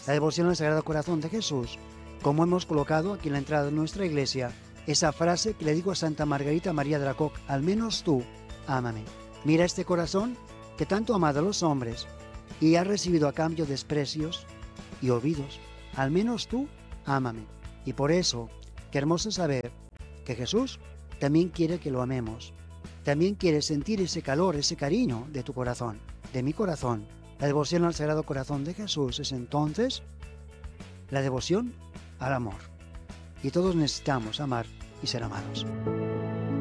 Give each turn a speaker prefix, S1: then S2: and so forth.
S1: La devoción al Sagrado Corazón de Jesús, como hemos colocado aquí en la entrada de nuestra iglesia, esa frase que le digo a Santa Margarita María de Alacoque: al menos tú, ámame. Mira este corazón que tanto ha amado a los hombres y ha recibido a cambio desprecios y olvidos. Al menos tú, ámame. Y por eso, qué hermoso saber que Jesús también quiere que lo amemos. También quiere sentir ese calor, ese cariño de tu corazón, de mi corazón. La devoción al Sagrado Corazón de Jesús es entonces la devoción al amor. Y todos necesitamos amar y ser amados.